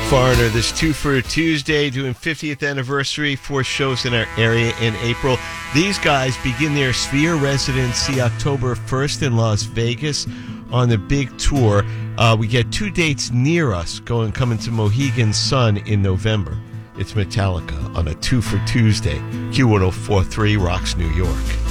Foreigner, this Two for a Tuesday, doing 50th anniversary, 4 shows in our area in April. These guys begin their Sphere residency October 1st in Las Vegas on the big tour. We get 2 dates near us coming to Mohegan Sun in November. It's Metallica on a Two for Tuesday. Q1043 rocks New York.